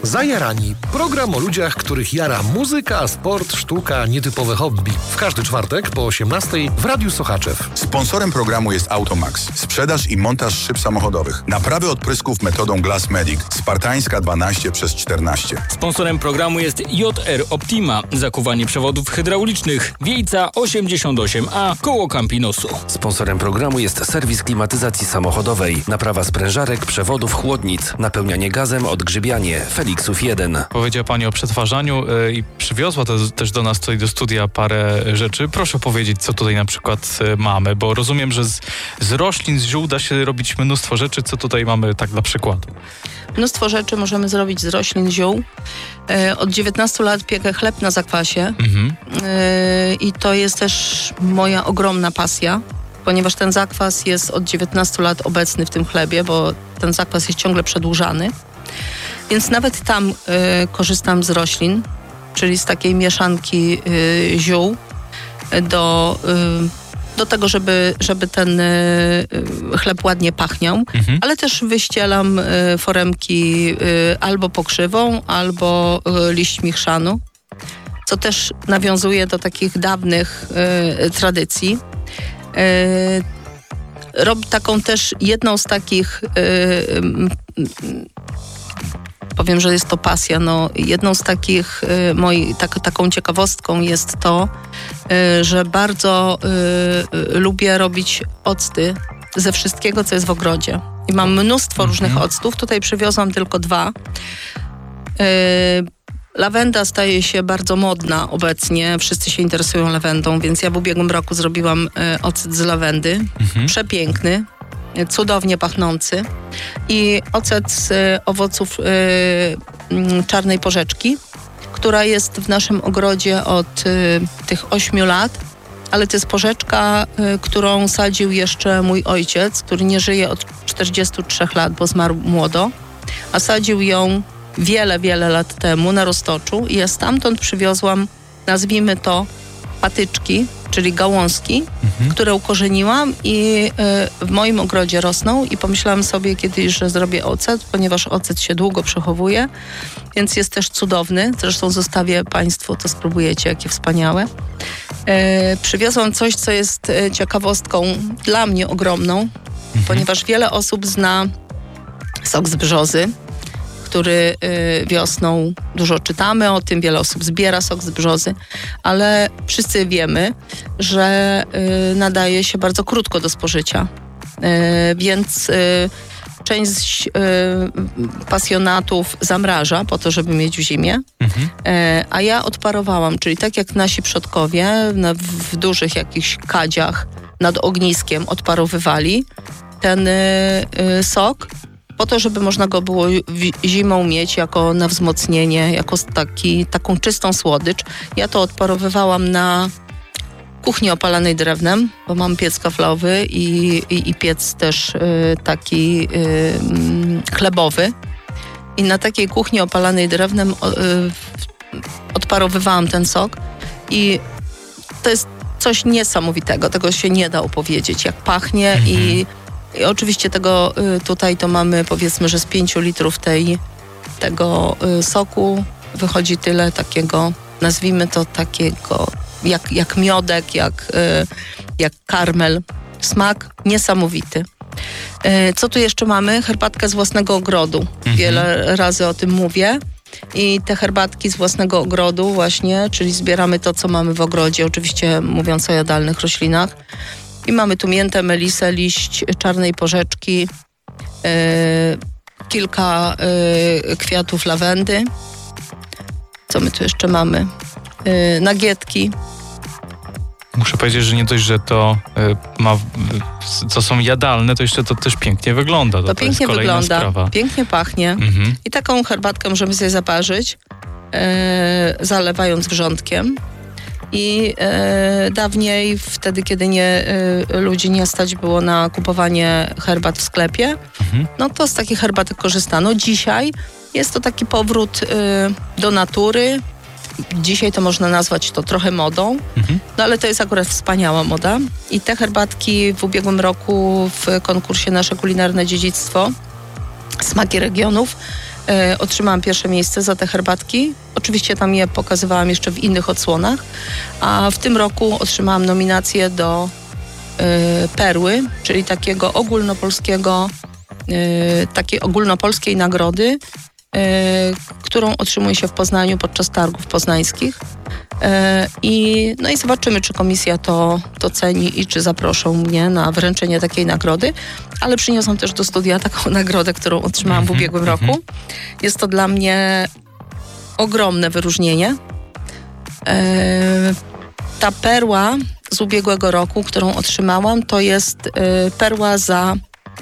Zajarani. Program o ludziach, których jara muzyka, sport, sztuka, nietypowe hobby. W każdy czwartek po 18:00 w Radiu Sochaczew. Sponsorem programu jest Automax. Sprzedaż i montaż szyb samochodowych. Naprawy odprysków metodą Glass Medic. Spartańska 12/14. Sponsorem programu jest JR Optima. Zakuwanie przewodów hydraulicznych. Wiejca 88A koło Campinosu. Sponsorem programu jest serwis klimatyzacji samochodowej. Naprawa sprężarek, przewodów, chłodnic. Napełnianie gazem, odgrzybianie. Felixów 1. Powiedziała Pani o przetwarzaniu i przywiozła też do nas tutaj do studia parę rzeczy. Proszę powiedzieć, co tutaj na przykład mamy, bo rozumiem, że z roślin, z ziół da się robić mnóstwo rzeczy. Co tutaj mamy tak dla przykładu? Mnóstwo rzeczy możemy zrobić z roślin, ziół. Od 19 lat piekę chleb na zakwasie i to jest też moja ogromna pasja, ponieważ ten zakwas jest od 19 lat obecny w tym chlebie, bo ten zakwas jest ciągle przedłużany. Więc nawet tam korzystam z roślin, czyli z takiej mieszanki ziół do tego, żeby ten chleb ładnie pachniał, ale też wyścielam foremki albo pokrzywą, albo liśćmi chrzanu, co też nawiązuje do takich dawnych tradycji. Robię taką też jedną z takich powiem, że jest to pasja. Jedną z takich taką ciekawostką jest to, że bardzo lubię robić octy ze wszystkiego, co jest w ogrodzie. I mam mnóstwo różnych octów. Tutaj przywiozłam tylko 2. Lawenda staje się bardzo modna obecnie. Wszyscy się interesują lawendą, więc ja w ubiegłym roku zrobiłam ocet z lawendy. Przepiękny. Cudownie pachnący i ocet z owoców czarnej porzeczki, która jest w naszym ogrodzie od tych 8 lat, ale to jest porzeczka, którą sadził jeszcze mój ojciec, który nie żyje od 43 lat, bo zmarł młodo, a sadził ją wiele, wiele lat temu na Roztoczu i ja stamtąd przywiozłam, nazwijmy to, patyczki, czyli gałązki, które ukorzeniłam i w moim ogrodzie rosną i pomyślałam sobie kiedyś, że zrobię ocet, ponieważ ocet się długo przechowuje, więc jest też cudowny. Zresztą zostawię Państwu, to spróbujecie, jakie wspaniałe. Przywiozłam coś, co jest ciekawostką dla mnie ogromną, ponieważ wiele osób zna sok z brzozy, który wiosną dużo czytamy o tym, wiele osób zbiera sok z brzozy, ale wszyscy wiemy, że nadaje się bardzo krótko do spożycia. Więc część pasjonatów zamraża po to, żeby mieć w zimie, a ja odparowałam, czyli tak jak nasi przodkowie w dużych jakichś kadziach nad ogniskiem odparowywali ten sok, po to, żeby można go było zimą mieć jako na wzmocnienie, jako taką czystą słodycz. Ja to odparowywałam na kuchni opalanej drewnem, bo mam piec kaflowy i piec też taki chlebowy. I na takiej kuchni opalanej drewnem odparowywałam ten sok i to jest coś niesamowitego. Tego się nie da opowiedzieć, jak pachnie i oczywiście tego tutaj to mamy, powiedzmy, że z 5 litrów tego soku wychodzi tyle takiego, nazwijmy to takiego, jak miodek, jak karmel. Smak niesamowity. Co tu jeszcze mamy? Herbatkę z własnego ogrodu. Wiele razy o tym mówię. I te herbatki z własnego ogrodu właśnie, czyli zbieramy to, co mamy w ogrodzie, oczywiście mówiąc o jadalnych roślinach. I mamy tu miętę, melisę, liść czarnej porzeczki, kilka kwiatów lawendy. Co my tu jeszcze mamy? Nagietki. Muszę powiedzieć, że nie dość, że to co są jadalne, to jeszcze to też pięknie wygląda. To pięknie jest wygląda, sprawa. Pięknie pachnie. I taką herbatkę możemy sobie zaparzyć, zalewając wrzątkiem. I dawniej, wtedy, kiedy ludzi nie stać było na kupowanie herbat w sklepie, no to z takich herbatek korzystano. Dzisiaj jest to taki powrót do natury. Dzisiaj to można nazwać to trochę modą, no ale to jest akurat wspaniała moda. I te herbatki w ubiegłym roku w konkursie Nasze Kulinarne Dziedzictwo Smaki Regionów Otrzymałam pierwsze miejsce za te herbatki. Oczywiście tam je pokazywałam jeszcze w innych odsłonach, a w tym roku otrzymałam nominację do Perły, czyli takiej ogólnopolskiej nagrody, którą otrzymuje się w Poznaniu podczas targów poznańskich. I zobaczymy, czy komisja to ceni i czy zaproszą mnie na wręczenie takiej nagrody, ale przyniosłam też do studia taką nagrodę, którą otrzymałam w ubiegłym roku. Jest to dla mnie ogromne wyróżnienie. Ta perła z ubiegłego roku, którą otrzymałam, to jest perła za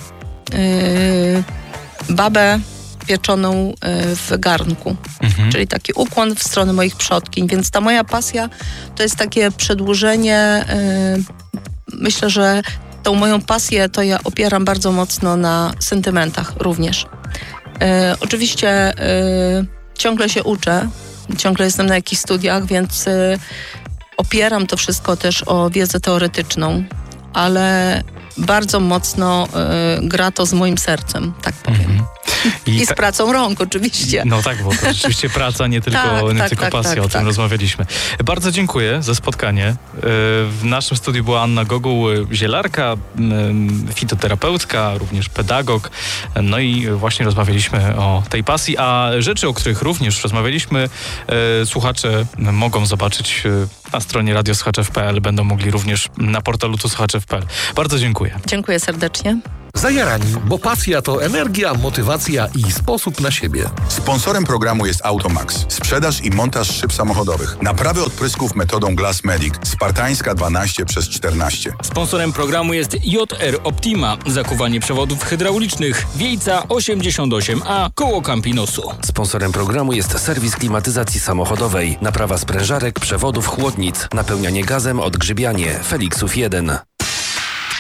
babę pieczoną w garnku, czyli taki ukłon w stronę moich przodkiń, więc ta moja pasja to jest takie przedłużenie, myślę, że tą moją pasję to ja opieram bardzo mocno na sentymentach również. Oczywiście ciągle się uczę, ciągle jestem na jakichś studiach, więc opieram to wszystko też o wiedzę teoretyczną, ale bardzo mocno gra to z moim sercem, tak powiem. I z pracą rąk oczywiście. No tak, bo to rzeczywiście praca, nie tylko pasja, o tym rozmawialiśmy. Bardzo dziękuję za spotkanie. W naszym studiu była Anna Goguł, zielarka, fitoterapeutka, również pedagog. No i właśnie rozmawialiśmy o tej pasji, a rzeczy, o których również rozmawialiśmy, słuchacze mogą zobaczyć na stronie radiosłuchacze.pl, będą mogli również na portalu tusłuchacze.pl. Bardzo dziękuję. Dziękuję serdecznie. Zajarani, bo pasja to energia, motywacja i sposób na siebie. Sponsorem programu jest Automax. Sprzedaż i montaż szyb samochodowych. Naprawy odprysków metodą Glass Medic. Spartańska 12/14. Sponsorem programu jest JR Optima. Zakuwanie przewodów hydraulicznych. Wiejca 88A koło Campinosu. Sponsorem programu jest serwis klimatyzacji samochodowej, naprawa sprężarek, przewodów, chłodnic, napełnianie gazem, odgrzybianie, Felixów 1.